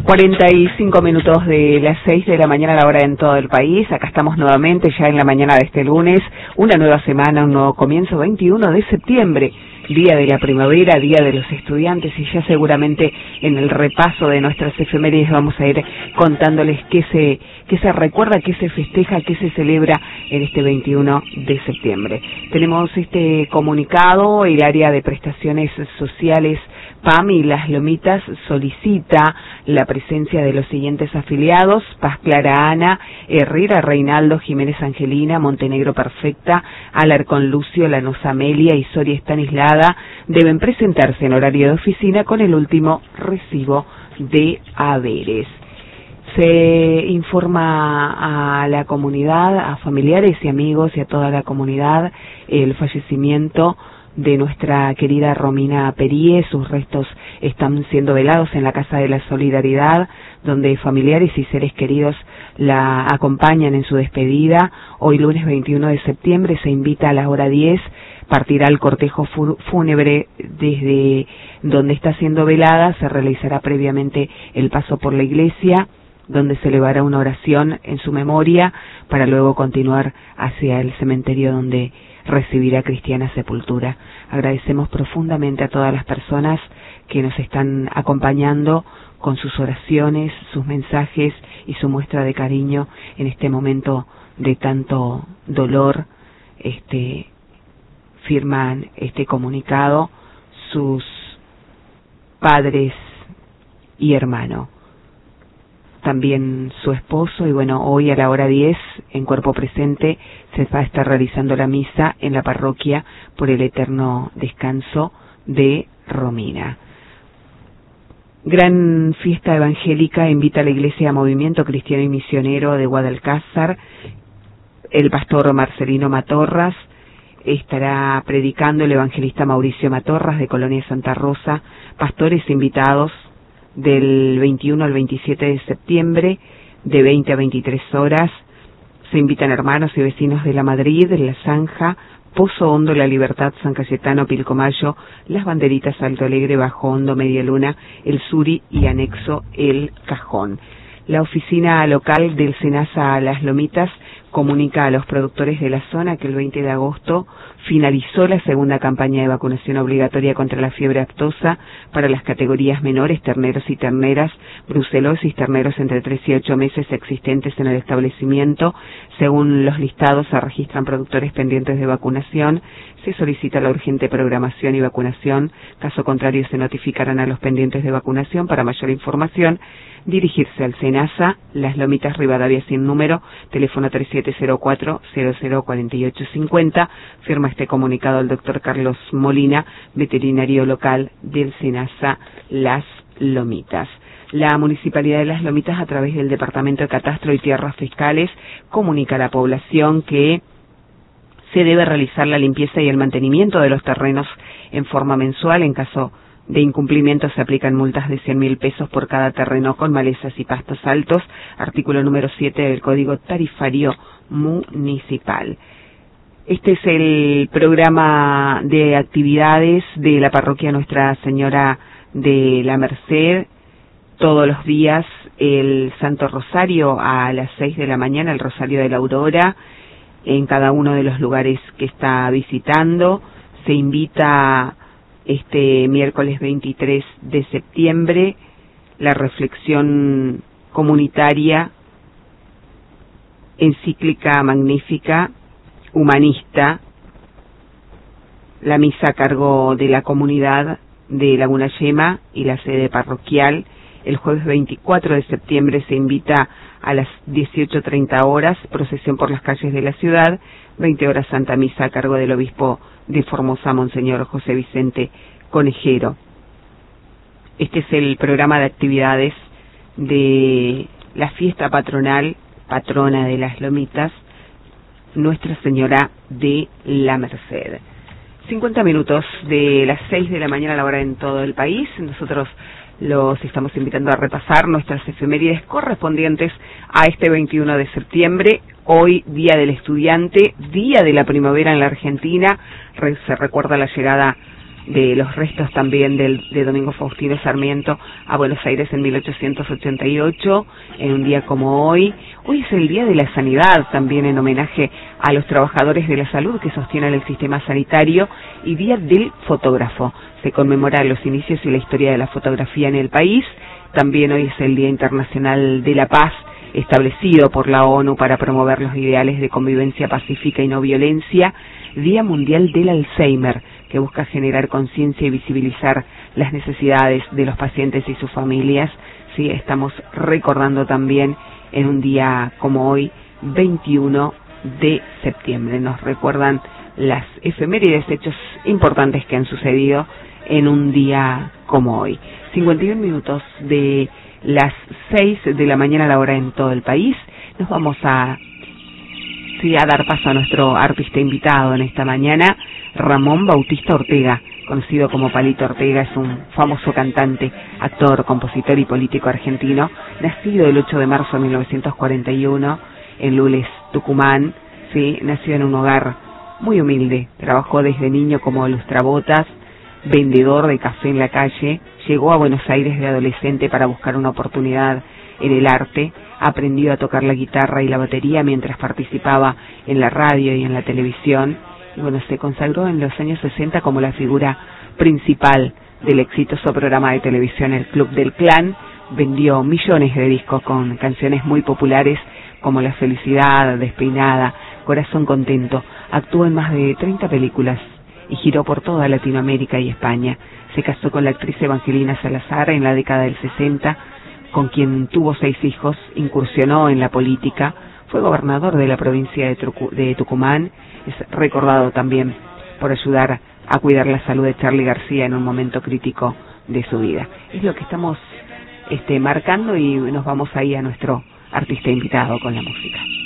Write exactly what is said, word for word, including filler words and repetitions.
cuarenta y cinco minutos de las seis de la mañana, a la hora en todo el país. Acá estamos nuevamente, ya en la mañana de este lunes, una nueva semana, un nuevo comienzo, veintiuno de septiembre, día de la primavera, día de los estudiantes, y ya seguramente en el repaso de nuestras efemérides vamos a ir contándoles qué se, qué se recuerda, qué se festeja, qué se celebra en este veintiuno de septiembre. Tenemos este comunicado: el área de prestaciones sociales P A M y Las Lomitas solicita la presencia de los siguientes afiliados: Paz Clara Ana, Herrera Reinaldo, Jiménez Angelina, Montenegro Perfecta, Alarcón Lucio, Lanús Amelia y Soria Estanislada. Deben presentarse en horario de oficina con el último recibo de haberes. Se informa a la comunidad, a familiares y amigos y a toda la comunidad el fallecimiento de nuestra querida Romina Perie. Sus restos están siendo velados en la Casa de la Solidaridad, donde familiares y seres queridos la acompañan en su despedida. Hoy lunes veintiuno de septiembre se invita a la hora diez, partirá el cortejo fúnebre desde donde está siendo velada. Se realizará previamente el paso por la iglesia, donde se elevará una oración en su memoria, para luego continuar hacia el cementerio donde recibirá cristiana sepultura. Agradecemos profundamente a todas las personas que nos están acompañando con sus oraciones, sus mensajes y su muestra de cariño en este momento de tanto dolor. Este, firman este comunicado sus padres y hermano, también su esposo. Y bueno, hoy a la hora diez, en cuerpo presente, se va a estar realizando la misa en la parroquia por el eterno descanso de Romina. Gran fiesta evangélica invita a la Iglesia Movimiento Cristiano y Misionero de Guadalcázar. El pastor Marcelino Matorras estará predicando, el evangelista Mauricio Matorras de Colonia Santa Rosa. Pastores invitados del veintiuno al veintisiete de septiembre, de veinte a veintitrés horas. Se invitan hermanos y vecinos de La Madrid, La Zanja, Pozo Hondo, La Libertad, San Cayetano, Pilcomayo, Las Banderitas, Alto Alegre, Bajo Hondo, Media Luna, El Suri y anexo El Cajón. La oficina local del SENASA Las Lomitas comunica a los productores de la zona que el veinte de agosto finalizó la segunda campaña de vacunación obligatoria contra la fiebre aftosa para las categorías menores, terneros y terneras, brucelosis, terneros entre tres y ocho meses existentes en el establecimiento. Según los listados, se registran productores pendientes de vacunación. Se solicita la urgente programación y vacunación. Caso contrario, se notificarán a los pendientes de vacunación. Para mayor información, dirigirse al SENASA, Las Lomitas, Rivadavia sin número, teléfono tres siete cero cuatro, cero cero cuatro ocho cinco cero. Firma este comunicado el doctor Carlos Molina, veterinario local del SENASA Las Lomitas. La Municipalidad de Las Lomitas, a través del Departamento de Catastro y Tierras Fiscales, comunica a la población que se debe realizar la limpieza y el mantenimiento de los terrenos en forma mensual. En caso de incumplimiento se aplican multas de cien mil pesos por cada terreno con malezas y pastos altos. Artículo número siete del Código Tarifario Municipal. Este es el programa de actividades de la parroquia Nuestra Señora de la Merced. Todos los días el Santo Rosario a las seis de la mañana, el Rosario de la Aurora, en cada uno de los lugares que está visitando. Se invita este miércoles veintitrés de septiembre la reflexión comunitaria, encíclica magnífica, humanista, la misa a cargo de la comunidad de Laguna Yema y la sede parroquial. El jueves veinticuatro de septiembre se invita a las dieciocho treinta horas, procesión por las calles de la ciudad, veinte horas Santa Misa a cargo del obispo de Formosa, Monseñor José Vicente Conejero. Este es el programa de actividades de la fiesta patronal, patrona de Las Lomitas, Nuestra Señora de la Merced. cincuenta minutos de las seis de la mañana, a la hora en todo el país. Nosotros los estamos invitando a repasar nuestras efemérides correspondientes a este veintiuno de septiembre, hoy Día del Estudiante, Día de la Primavera en la Argentina. Se recuerda la llegada de los restos también del, de Domingo Faustino Sarmiento a Buenos Aires en mil ochocientos ochenta y ocho, en un día como hoy. Hoy es el Día de la Sanidad, también en homenaje a los trabajadores de la salud que sostienen el sistema sanitario, y Día del Fotógrafo. Se conmemora los inicios y la historia de la fotografía en el país. También hoy es el Día Internacional de la Paz, establecido por la ONU para promover los ideales de convivencia pacífica y no violencia. Día Mundial del Alzheimer, que busca generar conciencia y visibilizar las necesidades de los pacientes y sus familias. Sí, estamos recordando también en un día como hoy, veintiuno de septiembre. Nos recuerdan las efemérides, hechos importantes que han sucedido en un día como hoy. cincuenta y un minutos de las seis de la mañana a la hora en todo el país. Nos vamos a, sí, a dar paso a nuestro artista invitado en esta mañana, Ramón Bautista Ortega, conocido como Palito Ortega. Es un famoso cantante, actor, compositor y político argentino, nacido el ocho de marzo de mil novecientos cuarenta y uno en Lules, Tucumán. Sí, nació en un hogar muy humilde, trabajó desde niño como lustrabotas, vendedor de café en la calle. Llegó a Buenos Aires de adolescente para buscar una oportunidad en el arte. Aprendió a tocar la guitarra y la batería mientras participaba en la radio y en la televisión. Y bueno, se consagró en los años sesenta como la figura principal del exitoso programa de televisión El Club del Clan. Vendió millones de discos con canciones muy populares como La Felicidad, Despeinada, Corazón Contento. Actuó en más de treinta películas y giró por toda Latinoamérica y España. Se casó con la actriz Evangelina Salazar en la década del sesenta, con quien tuvo seis hijos. Incursionó en la política, fue gobernador de la provincia de, Trucu de Tucumán. Es recordado también por ayudar a cuidar la salud de Charly García en un momento crítico de su vida. Es lo que estamos este, marcando, y nos vamos ahí a nuestro artista invitado con la música.